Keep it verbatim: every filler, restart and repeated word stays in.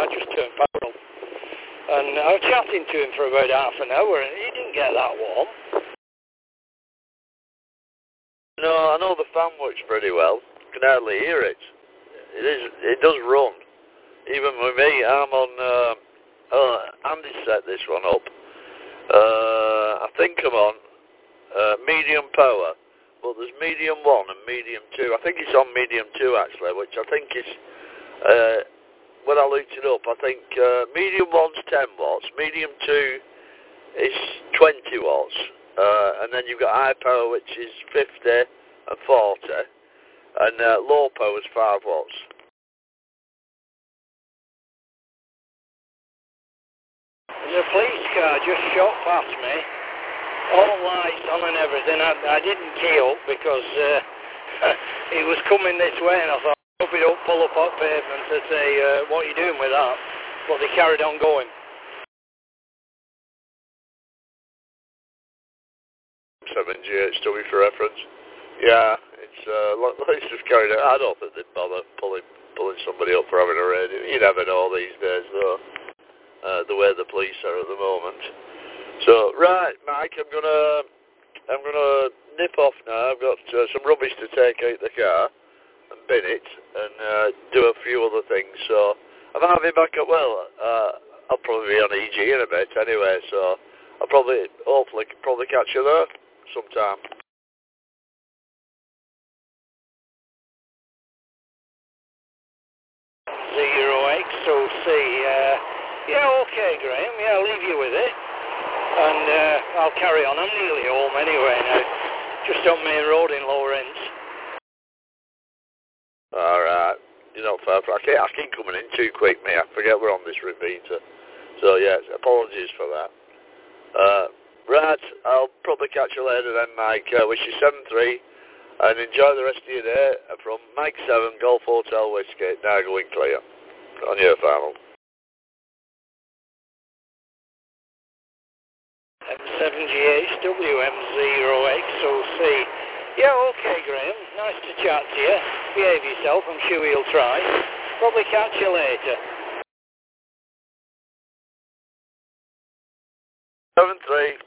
I just turned parallel. And I was chatting to him for about half an hour, and he didn't get that warm. No, I know the fan works pretty well. You can hardly hear it. It is. It does run. Even with me, I'm on. Uh, oh, Andy set this one up. Uh, I think I'm on uh, medium power. But there's medium one and medium two. I think it's on medium two actually, which I think is. Uh, when I looked it up, I think uh, medium one's ten watts, medium two is twenty watts, uh, and then you've got high power, which is fifty and forty, and uh, low power is five watts. The police car just shot past me, all lights on and everything. I, I didn't key up because uh, it was coming this way, and I thought, I hope it don't pull up on pavement to say, uh, what are you doing with that? But they carried on going. seven G H W for reference. Yeah, it's, uh, let's just carry it. I don't think they'd bother pulling, pulling somebody up for having a radio. You never know these days, though, uh, the way the police are at the moment. So, right, Mike, I'm gonna, I'm gonna nip off now. I've got uh, some rubbish to take out the car and bin it and uh, do a few other things. So I might be back up. Well, uh, I'll probably be on E G in a bit anyway. So I'll probably, hopefully, probably catch you there sometime. Zero X O C. Uh, yeah, okay, Graham. Yeah, I'll leave you with it, and uh, I'll carry on. I'm nearly home anyway now. Just on main road in Lower Ends. Alright, you're not far from I keep, I keep coming in too quick, mate. I forget we're on this repeater. So, yes, apologies for that. Uh, right, I'll probably catch you later then, Mike. Uh, wish you seven three, and enjoy the rest of your day. From Mike seven, Golf Hotel Whiskey, now going clear. On your final. M seven G H W M zero X O C. Yeah, okay, Graham. Nice to chat to you. Behave yourself. I'm sure you'll try. Probably catch you later. seven three.